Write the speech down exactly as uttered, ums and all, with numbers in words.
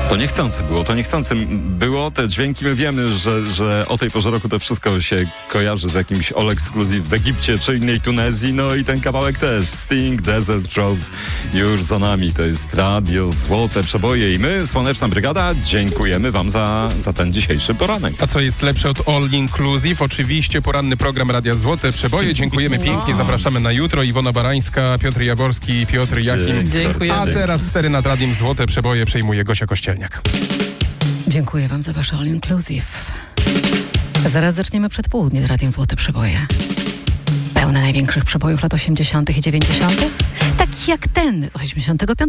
To niechcące było, to niechcące było. Te dźwięki, my wiemy, że, że o tej porze roku to wszystko się kojarzy z jakimś all exclusive w Egipcie czy innej Tunezji. No i ten kawałek też. Sting, Desert Rose już za nami. To jest Radio Złote Przeboje i my, Słoneczna Brygada, dziękujemy wam za, za ten dzisiejszy poranek. A co jest lepsze od all inclusive? Oczywiście poranny program Radia Złote Przeboje. Dziękujemy pięknie, zapraszamy na jutro. Iwona Barańska, Piotr Jaworski, Piotr Jachim. Dziękuję. A teraz stery nad Radiem Złote Przeboje przejmuje Gosia Kościelniak. Dziękuję wam za wasze all inclusive. Zaraz zaczniemy przedpołudnie z Radiem Złote Przeboje. Pełne największych przebojów lat osiemdziesiątych i dziewięćdziesiątych. Takich jak ten z osiemdziesiątego piątego.